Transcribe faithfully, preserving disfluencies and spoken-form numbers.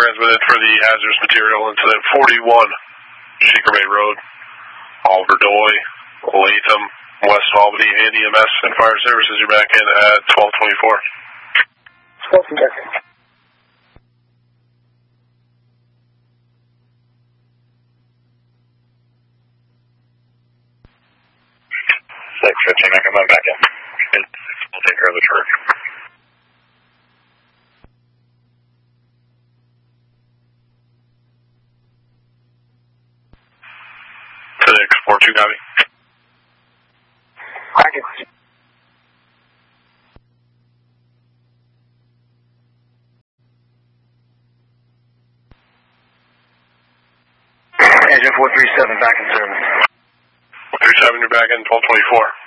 transmitted for the hazardous material incident forty-one Shaker Bay Road, Oliver Doy, Latham, West Albany, and E M S and Fire Services. You're back in at twelve twenty-four. twelve twenty-four. six fifteen, I come on back in. We'll take care of the charge. six four two, copy. Crack it. Engine four three seven back in service. four three seven, you're back in twelve twenty-four.